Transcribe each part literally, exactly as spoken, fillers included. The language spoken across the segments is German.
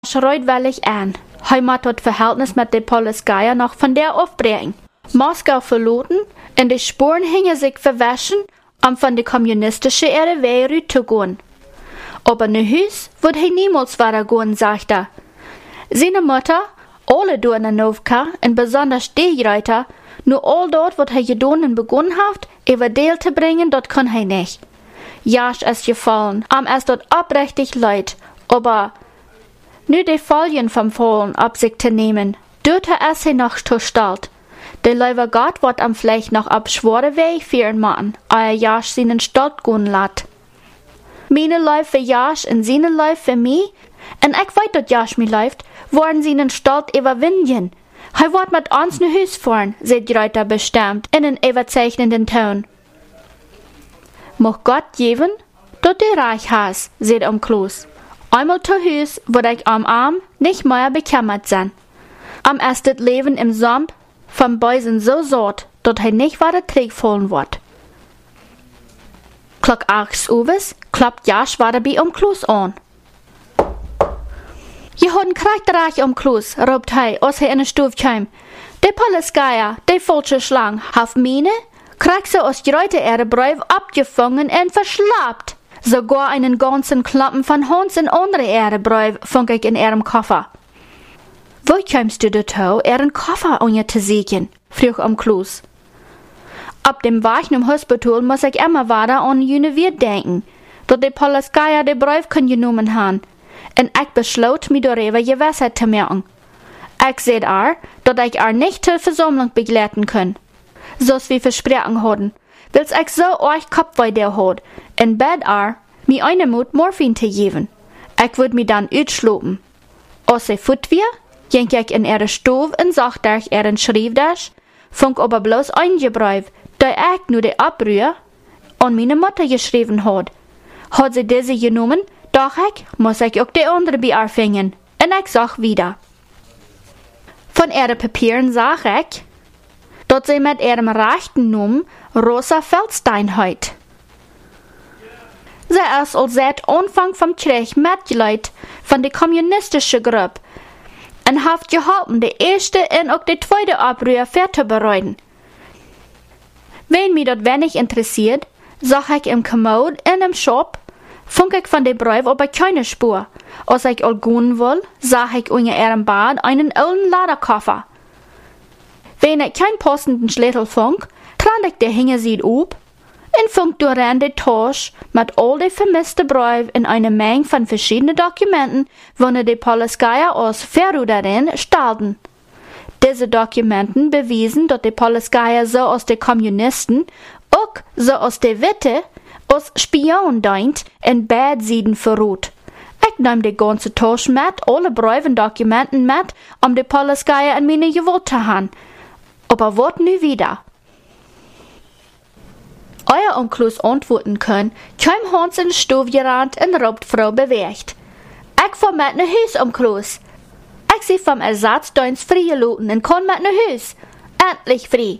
Schreit wellig an. Hij moet het verhältnis met de Polizeier noch von der aufbringen. Moskau verloren und die Spuren hingen sich verwaschen, um von der kommunistischen Erde weg zu gehen. Aber ne Hus wird hij niemals weiter gehen, sagt er. Seine Mutter, alle durch in Novka, und besonders die Reiter, nur all dort, wat hij gedaan en begonnen heeft, über Deel te bringen, dat kann hij nicht. Jasch ist gefallen, am es dort abrechtig leid, aber nu die Folgen vom Fallen ab sich zu nehmen, dürte es hij noch zu stalt. Der Leiber Gott wird am vielleicht noch ab schwere Weg führen machen, ehe Jasch seinen Stalt gehen lat. Meine Leib für Jasch und seine Leib für mich, und ich weiß, dass Jasch mir läuft, wollen seinen Stalt überwinden. Hij wird mit uns ne Hus fahren, sagt Reuter bestimmt, in einen überzeichnenden Ton. Moch Gott geben, dass du reich hast, sagt um Kloß. Einmal zu Hus, wo ich am Arm nicht mehr bekümmert sein. Am erst das Leben im Sumpf vom Beusen so sort, dass er nicht weiter Krieg fallen wird. Klock acht Uhr klappt Jasch weiter bei um Kloß an. Je hadden krachtig om Kloos, roept hij als hij in de stoef kwam. De Polizeier, de falsche Schlang, heeft mine, krijgt ze als grote Erdebrief abgefangen en verslaapt. Sogar einen ganzen Klappen von Hans en andere Erdebrief fand ich in ihrem Koffer. Wo kommst du dazu, ihren Koffer an je te zieken? Vroeg om Kloos. Ab dem Weg zum Hospital muss ich immer weiter an jene Wirt denken, dass die Polizeier den Brief können genommen haben. En ik besloot me darüber Gewissheit zu machen. Ich sehe auch, dass ich auch nicht zur Versammlung begleiten kann. So's wie versprochen hatten, weil's ich so euch Kopfweh der hat, in Bett auch, mir eine Mut Morphin zu geben. Ich würd mi dann utschlopen. Als sie fut wir, ging ich in ihre Stube und sagte ich ihren Schriftdash, funk aber bloß eingebräuft, da ich nur die Abrühe an meine Mutter geschrieben hat. Hat sie diese genommen, doch ich muss ich auch die andere bearfingen. Und ich sag wieder. Von ihren Papieren sag ich, dass sie mit ihrem rechten Namen Rosa Feldstein heut. Sie ist als seit Anfang vom Krieg Mitglied von der kommunistischen Gruppe und hat geholfen, die erste und auch die zweite Abrühe vorzubereiten. Wenn mich das wenig interessiert, sag ich im Kommode in dem Shop, funk ich von der Brief aber keine Spur. Als ich all gehen will, sah ich unter ihrem Bad einen alten Laderkoffer. Wenn ich keinen passenden Schlüssel funk, tran ich der Hingeseed up und funk daran die Tasche mit all den vermissten Briefen in eine Menge von verschiedenen Dokumenten, wo die Polizeier aus Verruderin stahlten. Diese Dokumenten bewiesen, dass die Polizeier so aus den Kommunisten, auch so aus der Witte, als Spion deint en Bad-Sieden verrot. Ich nahm die ganze Tasche mit, alle Briefe und Dokumenten mit, um die Polizeier an meine Gewalt zu haben. Aber wat nu wieder? Euer Onkelus antworten können, kam Hans in die Stube gerannt und robt Frau bewegt. Ich fahr mit ne Hus, Onkelus. Ich sie vom Ersatzdienst freigelassen und kann mit ne Hus. Endlich frei.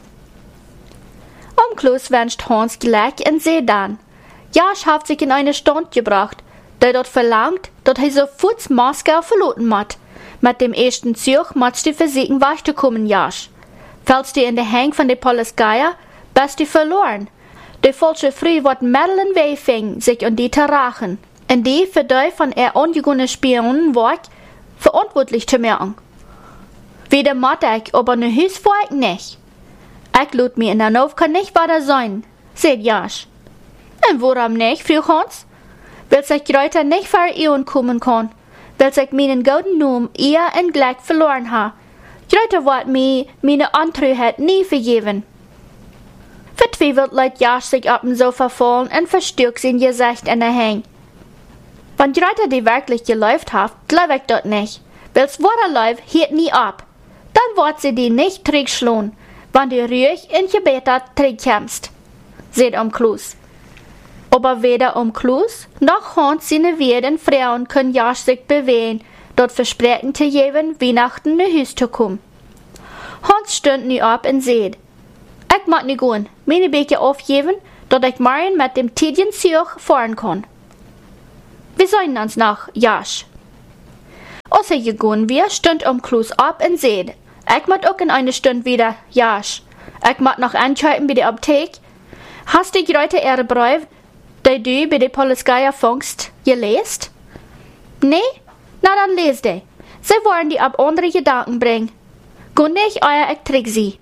Onkelus wünscht Hans gleich und seh dann. Jasch hat sich in eine Stand gebracht, der dort verlangt, dass er sofort Moskau verlassen muss. Mit dem ersten Zug musst du versiegen weiterkommen, Jasch. Fällst du in die Hänge von der Polizeier, bist du verloren. Die falsche Frau wird Madeline wehfing, sich an die zu rachen, und die für die von ihr angegangenen Spionen wird verantwortlich zu machen. Wieder muss ich, aber ne Hus vor ich nicht. Ich lud mir in der Novka nicht weiter sein, sagt Jasch. Und warum nicht, frug Hans? Weil ich heute nicht vor Ehren kommen kann, weil ich meinen guten Namen eher und gleich verloren habe. Heute wird mir meine Antreuheit nie vergeben. Vertwiebelt lässt Jasch sich auf dem Sofa fallen und verstärkt sein Gesicht in der Hänge. Wenn Greta die wirklich geläuft hat, glaub ich dort nicht, weil's wahre läuft, hielt nie ab. Dann wird sie die nicht zurückschlagen, wenn du ruhig in Gebet zurückkommst, sagt um Kloos. Aber weder um Kloos noch Hans seine Wirten Frauen können Jasch sich bewegen, dort versprechen zu geben, Weihnachten nach Hus zu kommen. Hans stund nu ab und seht, ich mag nicht gehen, meine Becher aufgeben, dass ich morgen mit dem Tidjenzug fahren kann. Wir sehen uns noch, Jasch. Als er gegangen war, stund um Kloos ab und said, ich moet ook in eine Stunde wieder, jasch. Ich moet noch anschalten bei der Apotheke. Hast du heute ihre Brief, die du bei der Polizei fangst, gelesen? Nee? Na dann les die. Sie wollen die ab andere Gedanken bringen. Gun nicht, euer ich trick sie.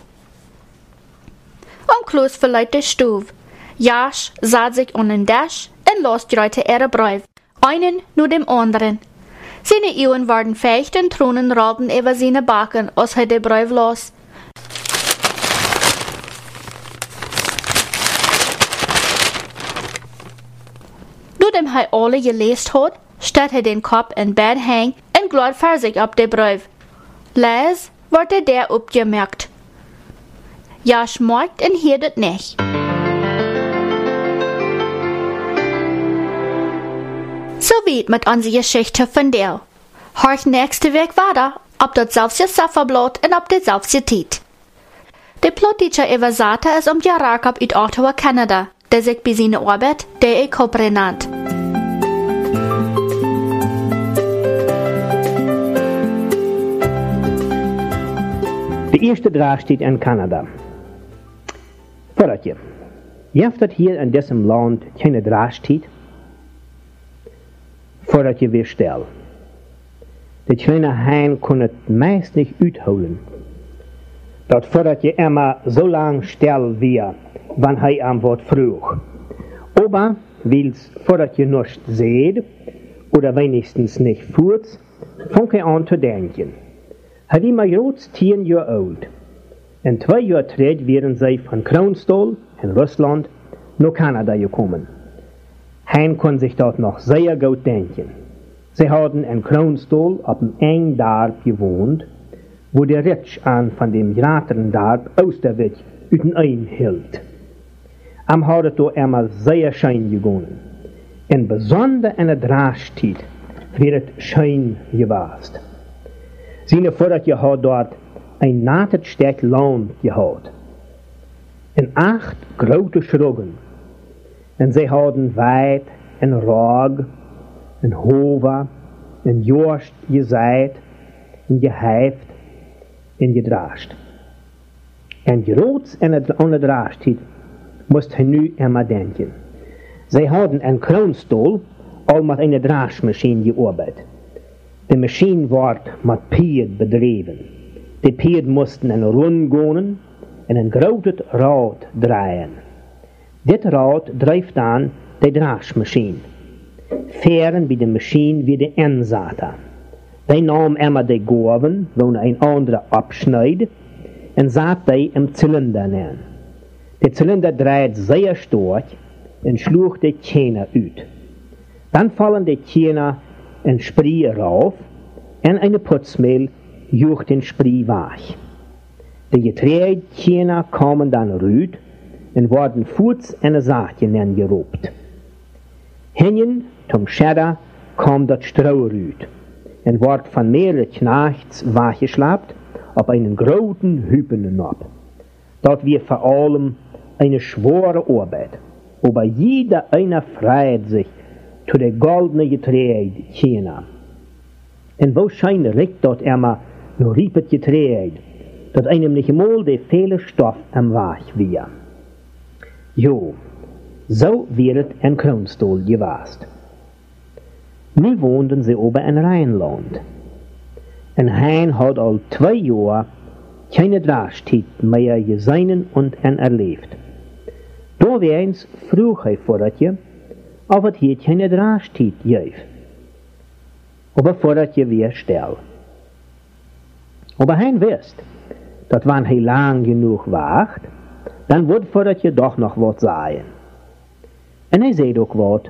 Um Kloos verleiht der Stuf. Jasch sah sich an den Dash und las heute ihre Brief. Einen nur dem anderen. Seine Augen waren feucht und Tränen rollten über seine Backen, als er den Brief las. Nachdem er alle gelesen hat, stellt er den Kopf in Bett hängen und glott für sich ab den Brief. Les, wurde der abgemerkt. Ja, schmeckt und hört nicht. So weit mit unserer Geschichte von der. Horch nächste Weg weiter, ob das selbst Safferblatt und ob das selbst Tiet. Der Plottische Übersetzer ist um Jarakab uit Ottawa, Kanada, der sich bei seiner Arbeit der Ekopre nennt. De eerste draag steht in Kanada. Voordat je. Je hebt dat hier in diesem Land keine draag steht, voordat je weer stel. De kleine Hein kon het meist nicht uithouden. Dat voordat je immer so lang stel weer, wann hij am Wort vroeg. Aber, wils voordat je nichts seht, oder wenigstens nicht fuhrt, fang hij an te denken. Hij is maar groot tien jaar oud. In twee jaar terug waren zij van Kroonstol in Russland naar Kanada gekommen. Hein kon sich dort noch sehr gut denken. Sie hadden in Kroonstol op een eng Dorp gewohnt, wo der Ritsch an von dem grateren Dorp Oosterwijk uitein hield. Am had het door immer sehr schön gegangen. En besonder in der Draagstied werd het schön gewast. Seine Vordertje had dort ein natet sterk Land gehad. En acht grote schruggen. En zij hadden weit en rog, en hova, en jorst gezaaid, en gehijft, en gedraasd. En groots en het onderdraasd moest hij nu immer denken. Zij hadden een kroonstol al met een draasmachine gearbeitet. De machine wordt met pied bedreven. De pied moesten een rond gaan en een groot rad draaien. Dit rad drijft aan de draasmachine. Veren bij de machine wie de inzaten. Die nam immer de gorven, wo een andere abschneid, en zat die im Zylinder neer. De Zylinder draait zeer sterk en sloeg de tjener uit. Dan vallen de tjener een spree rauf en een putzmehl joegt den spree weg. De getreide tjener komen dan ruit en worden voets en een zaadje neergeroept. Henjen, tom Schedder, komt dat strouw ruit en wordt van mehrere knachts weggeschlapt op einen groten Hüpenen op. Dat wir vor allem eine schwere Arbeit, aber jeder einer freut sich zu der goldene Getreide China. En wahrscheinlich liegt dort immer nur riepet Getreide, dat einem nicht mal der viele Stoff am Weg wir. Jo, so wird ein Kroonstol gewast. Nu woonden sie oben in Rheinland. En Hein hat al zwei Jahre keine Draagstied mehr gesehen und en erlebt. Da weens vroeg hij voordat je, of het hier keine Draagstied geeft. Aber voordat je weer stel. Aber Hein wist, dat wanneer hij lang genoeg wacht, dan wordt voordat je doch nog wat zeggen. En hij zei ook wat.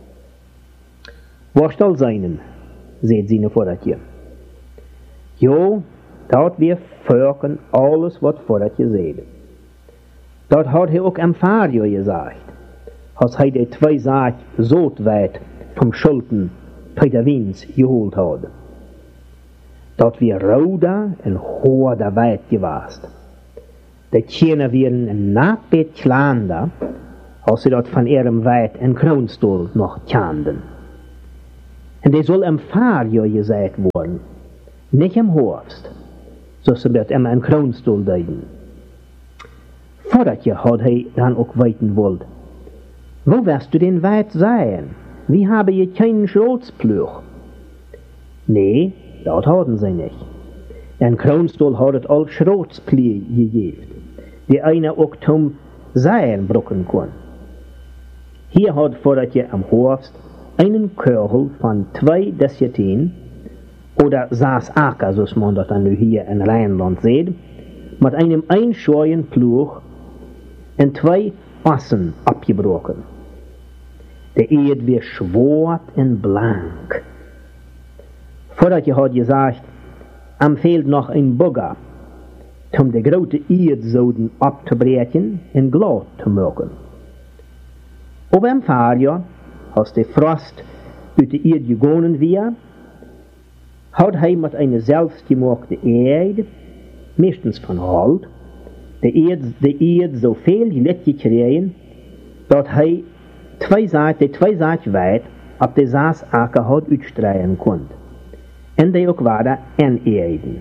Wat zal zijn, zei zijn voordat je. Jo, dat weer volken alles wat voordat je zeide. Dat had hij ook am Fario gezegd, als hij de twee zaak zo weit vom Schulden Peter Wiens geholt had. Dat weer roda en hoorder weit gewast. De tjener werden een nappet klander, als ze dat van ihrem weit en kroonstol nog tjanden. En die soll im Fahrjahr gesagt worden, nicht im Herbst. So ze wird immer een kroonstoel duiden. Voordat je had hij dan ook weten wollt, wo wirst du denn weit sein? Wie habe je keinen Schrotspluch? Nee, dat hadden sie nicht. Een kroonstoel had het al Schrotsplie gegeven, die einer ook zum Seien brucken kon. Hier had voordat je am Herbst einen Körhel von zwei Deziatin, oder Saas Acker, so man das dann hier in Rheinland sieht, mit einem einscheuren Pluch und zwei Assen abgebrochen. Der Erd wird schwarz und blank. Vordat je had gesagt, am fehlt noch ein Bagger, um die große Erdsoden abzubrechen und glatt zu machen. Aber im Fahrjahr, als der Frost uit de Erde gegonnen wir, had hij met een zelfgemaakte Erde, meestens van hout, de Erde, de Erde zoveel gelid gekregen, dat hij twee zaad, twee zaad wijd op de Saasacker had uitstrijden kon. En die ook waren en Erden.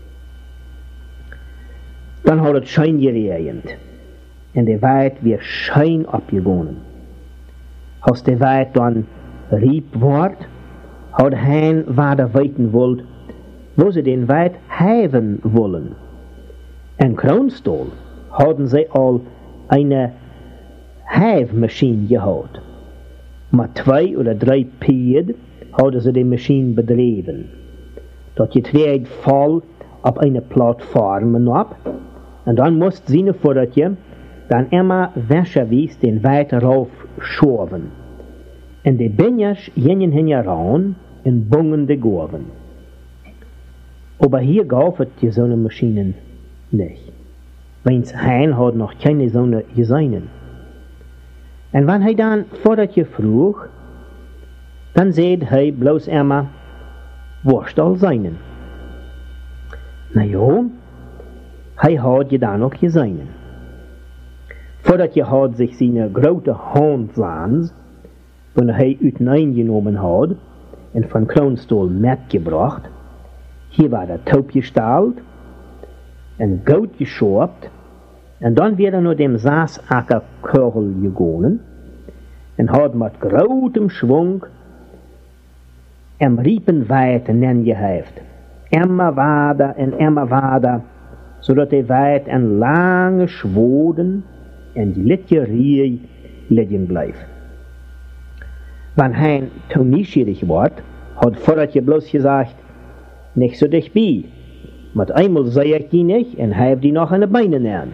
Dan had het schijn geregend. En de wijd weer schijn opgegonnen. Als de wijd dan riep wordt, had hij waar weten wilt, wo ze den wijd heven willen. En Kroonstoel hadden ze al een heefmachine gehad. Met twee oder drie pied hadden ze de machine bedreven. Dat je twee vol op een platform op, en dan moest zien voordat je dan immer wäscherwies den wijd rauf schoven. En de benjers gingen hingeran en bungen de Gorven. Aber hier gab es die so eine Maschinen nicht. Weins Hein hat noch keine so eine gesehen. Und wenn er dann vordat je vroeg, dann seht er bloß immer, worst all seinen. Na jo, er hat je dann auch gesehen. Vordat je hat sich seine große Handlans, wenn er uiteingenommen had en van Kroonstoel metgebracht, hier war der Taub gestalt en goud geschopt, en dan weer naar dem Saasacker Körhel gegangen en had met grotem Schwung em riepen weite nen geheft, immer wader en immer wader, zodat de weit en lange schwoden en die litje rie liggen blijft. Wenn hij toen nieuwsgierig wordt, had voordat je bloos gezegd, nicht so dicht bij. Met eenmaal zei ik die niet en hij heeft die nog aan de benen aan.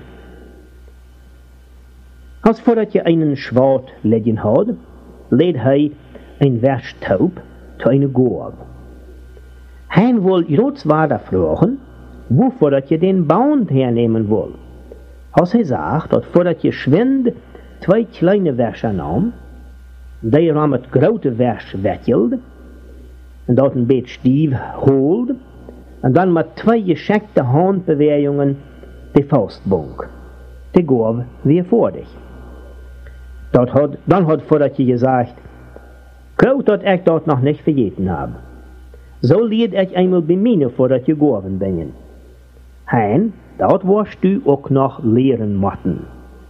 Als voordat je einen schwart liggen had, leed hij een Wäschtaub zu einer Gorb. Hij wil groot zwaarder vragen, wovor dat je den Band hernemen wil. Als hij zegt, dat voordat je schwind twee kleine Wäscher nam, die er met grote Wäsch wettelde, en dat een beetje stief holde, en dan met twee geschickte handbewegingen de Faustbunk. De Gorb weer voor dich. Dat had, dan had voordat je gezegd, groot dat ik dat nog niet vergeten heb. Zo leed ik eenmaal bij mij voordat je Gorben bingen. Hein, dat warst du ook nog leren moeten.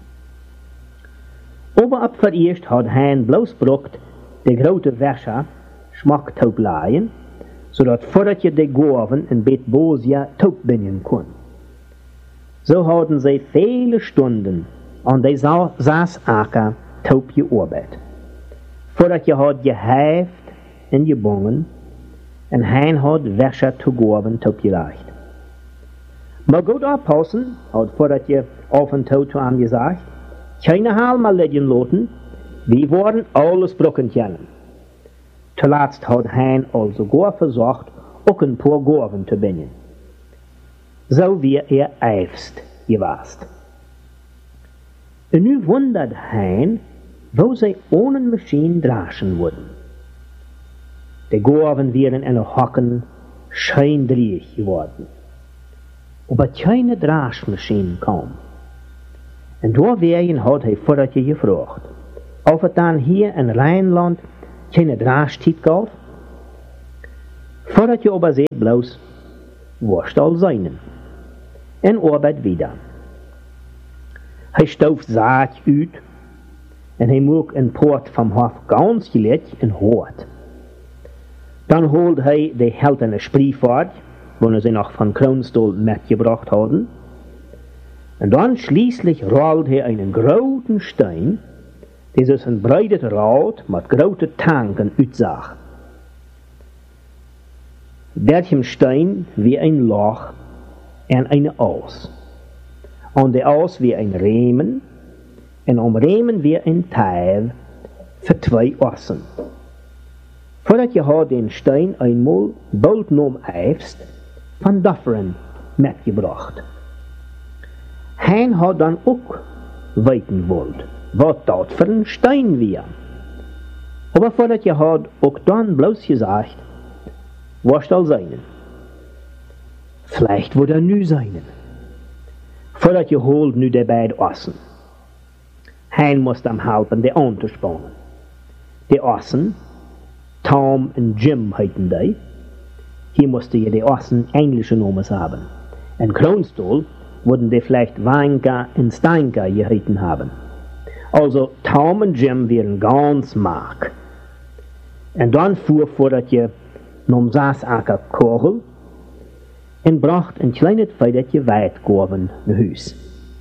Aber ab vereerst had hij bloosbrukt de grote Wäscher schmacktaub laaien, zodat voordat je de Gorven een beetje boosja taub bingen kon. Zo hadden zij vele stunden aan de Saasacker taub gearbeitet. Voordat je had geheft en gebongen, en hij had Wäscher te Gorven taub gelegd. Maar goed oppassen, had voordat je af en toe zu hem gezegd, keine Haal mal leggen lassen, wir worden alles brucken können. Zuletzt hat hij also gar versucht, auch ein paar Gorven zu bringen. So wie er eifst gewast. Und nu wundert hij, wo sie ohne Maschine draschen wurden. Die Gorven wären in der Hocken scheindreich geworden. Aber keine Draschmaschine kam. En doorwegen had hij voordat je gevraagd, of het dan hier in Rheinland geen draagstiet gaf, Voordat je aber seht bloos, worst al seinen. En arbeid wieder. Hij stooft zaad uit en hij moet een poort van hof ganz gelet en hoort. Dan holt hij de heltene spriefvaart, wanneer ze nog van Kroonstol metgebracht hadden. En dan schließlich rollt hij einen großen Stein, die dus een breidet Rad met grote tanken uitzag. Derchem Stein wie ein Loch en eine Aus. An der Aus wie ein Riemen en am Riemen wie ein Teil für zwei Ossen. Voordat je haar den Stein einmal bald nom eifst, van Dafferen metgebracht. Hij had dan ook weten wollt, wat dat voor een Stein wie. Aber voordat je had ook dan bloos gezegd, was al seinen. Vielleicht wird er nu seinen. Voordat je holt nu de beide Ossen. Hij moest hem helpen de aan te spannen. De Ossen, Tom en Jim heeten die. Hier musste je de Ossen englische Nomen haben. En Kroonstol würden die vielleicht Weinka en Steinka geheißen haben. Also Tom en Jim wären ganz mark. En dan fuhr voordat je nom saß acker Korrel en bracht een kleines feidetje weitgorven naar huis.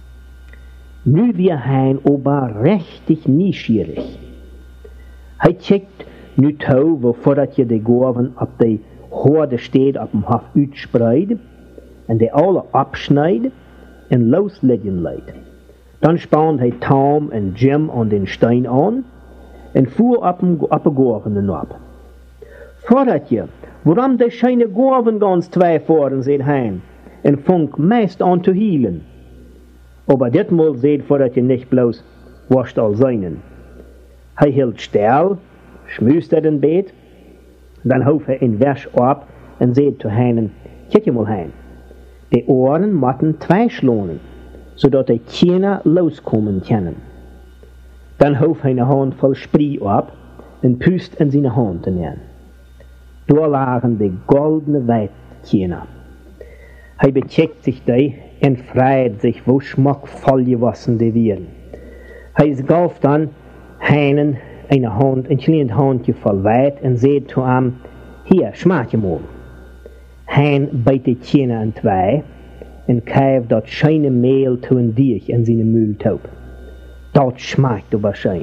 Nu weer hein ober richtig nieuwsgierig. Hij checkt nu toe, wo voordat je de gorven op de hoorde steed op dem hof uitspreid en de alle abschneid en losleggen leidt. Dan spant hij Tom en Jim aan den Stein aan en voer op de gorven op. Voordat je, waarom de scheine gorven ganz twee voren, zegt hij, en funk meest aan te hielen. Aber ditmaal zegt voordat je niet bloos wascht al seinen. Hij hield stil, schmuist er een beet, dan hoef hij een vers op en zegt te heinen, kijk je mal hein. De oren moeten twee slonen, zodat hij keiner loskomen kunnen. Dan hoef hij een handvol sprie op en pust in zijn hand te nemen. Daar lagen de goldene Weitkiener. Hij becheckt sich die en freut sich, wo schmackvoll gewassen die wären. Hij gaf dan heinen eine Hand, een klein handje voll Weit en zei zu ihm, hier, schmaak je mal. Hein beit die Kiener in twee en kijft dat scheine Mehl zu een Diech in zijn Mühltaub. Dat schmaakt aber schein.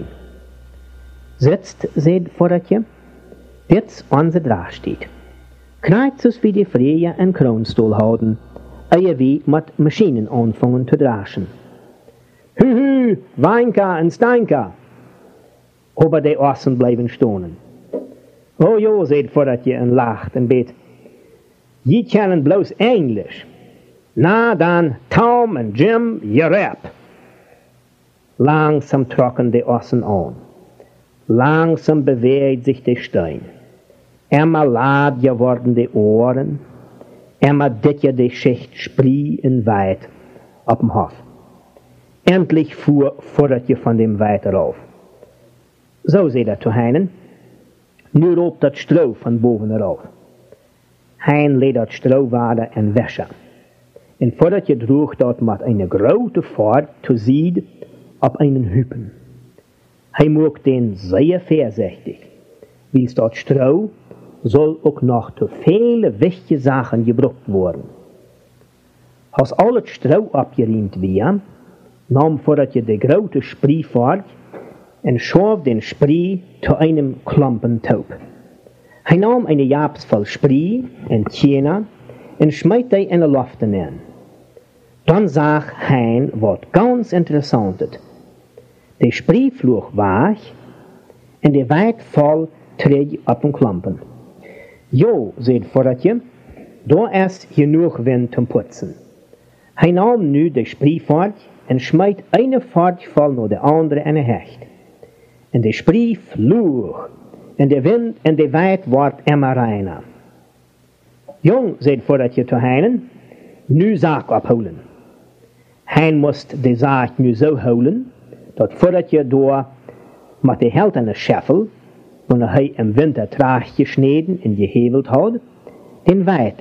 Sitzt, seht voordat je, dit onze draag steht. Krijgt wie die Vreie en Kroonstol houden, eie wie met Maschinen anfangen te draschen. Hü hü, Weinka en Steinka. Aber die Ossen bleiben stonen. Oh jo, seht voordat je en lacht en beet. Je kennen bloos Englisch. Na dan, Tom en Jim, je rap. Langsam trokken die Ossen an. Langsam beweegt sich der Stein. Immer laad geworden die Ohren. Immer dicker die Schicht Sprie en Weit op dem Hof. Endlich fuhr voordat je van dem Weit rauf. Zo zei dat zu Heinen. Nu roept dat stro van boven eraf. Hein leed dat stro wader en wäsche. En voordat je droeg dat met een grote vaart te zien op een Hüppen. Hij mocht den zeer voorzichtig, wils dat stro soll ook nog te viele wichtige Sachen gebruikt worden. Als al het stro abgeriemt weer, nam voordat je de grote Sprie vaart en schoof den Sprie zu einem Klampentaub. Hij nam eine Japs voll Sprie en Tjener en schmeidt die in de Lofte neer. Dan zag hij wat ganz interessantes. De Sprie vloog weg en de Weit vol treed op een Klampen. Jo, zegt Vorratje, daar is genoeg wind te putzen. Hij nam nu de Spriefvaart en smijt eine vaart vol naar de andere en een hecht. En de Sprie vloog en de wind en de Weit wordt immer reiner. Jong, zegt Vorratje te Heinen, nu zaak opholen. Hein moest de zaak nu zo houden, dat voordat je door met de held en de scheffel, wanneer hij im winter traag gesneden en geheveld had, den weet